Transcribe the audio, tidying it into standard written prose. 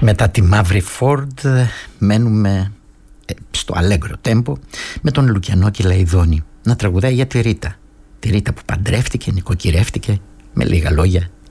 Μετά τη μαύρη Φόρντ μένουμε στο αλέγκρο τέμπο με τον Λουκιανό Κυλαϊδόνη να τραγουδάει για τη Ρίτα. Τη Ρίτα που παντρεύτηκε, νοικοκυρεύτηκε, με λίγα λόγια